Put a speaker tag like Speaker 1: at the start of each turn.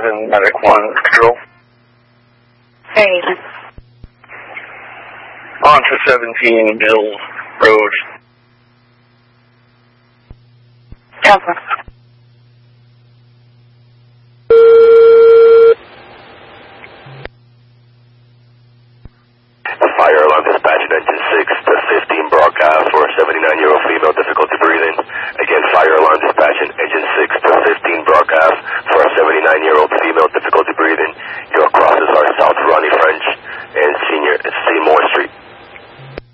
Speaker 1: 7 Medic 1, Control.
Speaker 2: Hey.
Speaker 1: On to 17 Mill Road.
Speaker 2: Cover.